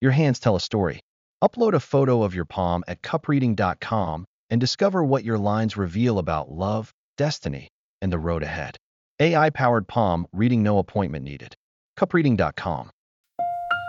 Your hands tell a story. Upload a photo of your palm at cupreading.com and discover what your lines reveal about love, destiny, and the road ahead. AI-powered palm reading, no appointment needed. Cupreading.com